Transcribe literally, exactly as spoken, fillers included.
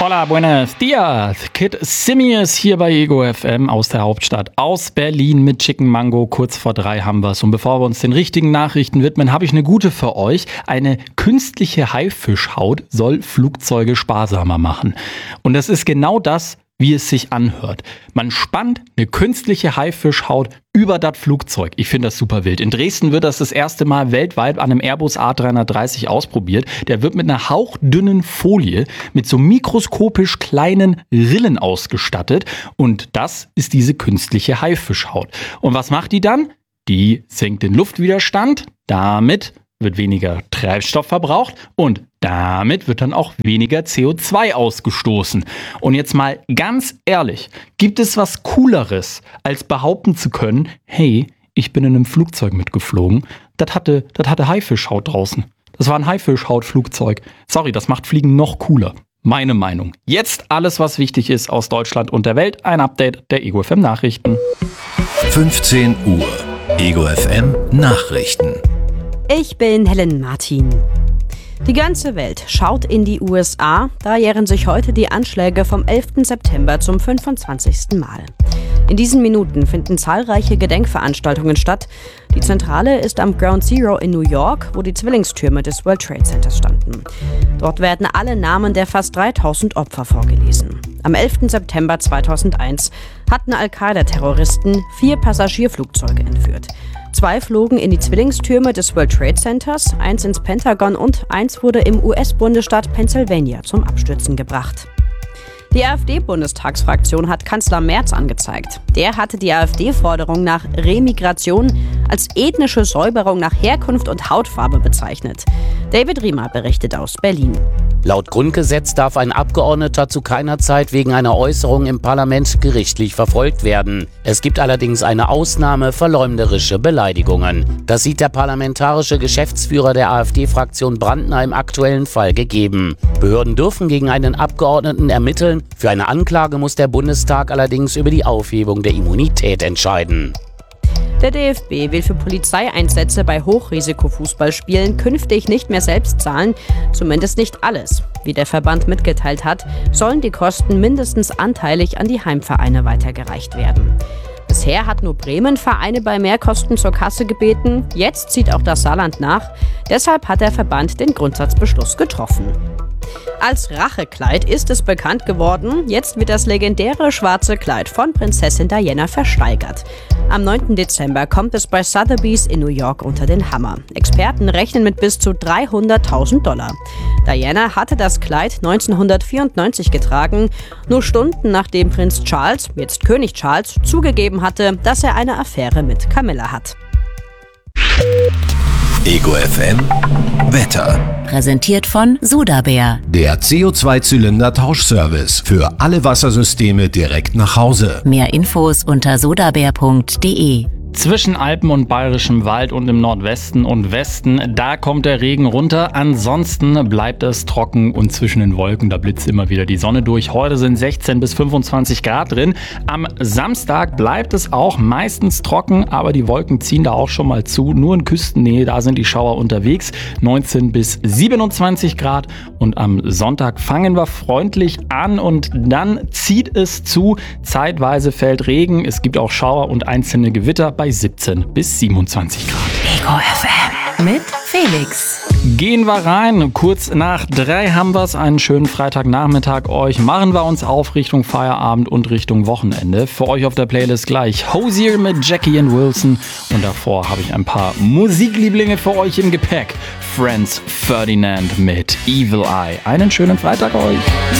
Hola, buenos dias. Kid Simius hier bei Ego F M aus der Hauptstadt, aus Berlin mit Chicken Mango. Kurz vor drei haben wir es. Und bevor wir uns den richtigen Nachrichten widmen, habe ich eine gute für euch. Eine künstliche Haifischhaut soll Flugzeuge sparsamer machen. Und das ist genau das, wie es sich anhört. Man spannt eine künstliche Haifischhaut über das Flugzeug. Ich finde das super wild. In Dresden wird das das erste Mal weltweit an einem Airbus A drei dreißig ausprobiert. Der wird mit einer hauchdünnen Folie mit so mikroskopisch kleinen Rillen ausgestattet. Und das ist diese künstliche Haifischhaut. Und was macht die dann? Die senkt den Luftwiderstand. Damit wird weniger Treibstoff verbraucht und damit wird dann auch weniger C O zwei ausgestoßen. Und jetzt mal ganz ehrlich, gibt es was Cooleres, als behaupten zu können, hey, ich bin in einem Flugzeug mitgeflogen, das hatte, das hatte Haifischhaut draußen. Das war ein Haifischhautflugzeug. Sorry, das macht Fliegen noch cooler. Meine Meinung. Jetzt alles, was wichtig ist aus Deutschland und der Welt. Ein Update der Ego F M Nachrichten. fünfzehn Uhr. Ego F M Nachrichten. Ich bin Helen Martin. Die ganze Welt schaut in die U S A, da jähren sich heute die Anschläge vom elften September zum fünfundzwanzigsten Mal. In diesen Minuten finden zahlreiche Gedenkveranstaltungen statt. Die Zentrale ist am Ground Zero in New York, wo die Zwillingstürme des World Trade Centers standen. Dort werden alle Namen der fast dreitausend Opfer vorgelesen. Am elften September zweitausendeins hatten Al-Qaida-Terroristen vier Passagierflugzeuge entführt. Zwei flogen in die Zwillingstürme des World Trade Centers, eins ins Pentagon und eins wurde im U S-Bundesstaat Pennsylvania zum Abstürzen gebracht. Die AfD-Bundestagsfraktion hat Kanzler Merz angezeigt. Der hatte die AfD-Forderung nach Remigration als ethnische Säuberung nach Herkunft und Hautfarbe bezeichnet. David Riemer berichtet aus Berlin. Laut Grundgesetz darf ein Abgeordneter zu keiner Zeit wegen einer Äußerung im Parlament gerichtlich verfolgt werden. Es gibt allerdings eine Ausnahme: verleumderische Beleidigungen. Das sieht der parlamentarische Geschäftsführer der AfD-Fraktion Brandner im aktuellen Fall gegeben. Behörden dürfen gegen einen Abgeordneten ermitteln. Für eine Anklage muss der Bundestag allerdings über die Aufhebung der Immunität entscheiden. Der D F B will für Polizeieinsätze bei Hochrisikofußballspielen künftig nicht mehr selbst zahlen, zumindest nicht alles. Wie der Verband mitgeteilt hat, sollen die Kosten mindestens anteilig an die Heimvereine weitergereicht werden. Bisher hat nur Bremen Vereine bei Mehrkosten zur Kasse gebeten, jetzt zieht auch das Saarland nach. Deshalb hat der Verband den Grundsatzbeschluss getroffen. Als Rachekleid ist es bekannt geworden, jetzt wird das legendäre schwarze Kleid von Prinzessin Diana versteigert. Am neunten Dezember kommt es bei Sotheby's in New York unter den Hammer. Experten rechnen mit bis zu dreihunderttausend Dollar. Diana hatte das Kleid neunzehnhundertvierundneunzig getragen, nur Stunden nachdem Prinz Charles, jetzt König Charles, zugegeben hatte, dass er eine Affäre mit Camilla hat. Ego F M Wetter. Präsentiert von Sudabär. Der C O zwei Zylinder Tauschservice für alle Wassersysteme direkt nach Hause. Mehr Infos unter sudabär punkt de. Zwischen Alpen und Bayerischem Wald und im Nordwesten und Westen, da kommt der Regen runter. Ansonsten bleibt es trocken und zwischen den Wolken, da blitzt immer wieder die Sonne durch. Heute sind sechzehn bis fünfundzwanzig Grad drin. Am Samstag bleibt es auch meistens trocken, aber die Wolken ziehen da auch schon mal zu. Nur in Küstennähe, da sind die Schauer unterwegs. neunzehn bis siebenundzwanzig Grad. Und am Sonntag fangen wir freundlich an und dann zieht es zu. Zeitweise fällt Regen, es gibt auch Schauer und einzelne Gewitter bei siebzehn bis siebenundzwanzig Grad. Ego F M mit Felix. Gehen wir rein. Kurz nach drei haben wir es. Einen schönen Freitagnachmittag euch. Machen wir uns auf Richtung Feierabend und Richtung Wochenende. Für euch auf der Playlist gleich Hozier mit Jackie and Wilson. Und davor habe ich ein paar Musiklieblinge für euch im Gepäck. Franz Ferdinand mit Evil Eye. Einen schönen Freitag euch.